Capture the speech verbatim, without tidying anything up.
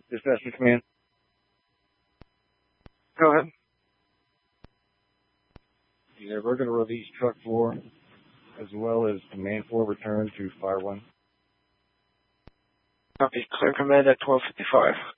Dispatch to command. Go ahead. Yeah, we're going to release truck four as well as command four return to fire one. Copy. Clear command at twelve fifty-five.